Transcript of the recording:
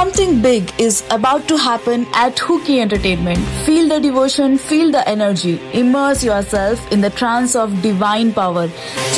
Something big is about to happen at Hooky Entertainment. Feel the devotion, feel the energy. Immerse yourself in the trance of divine power.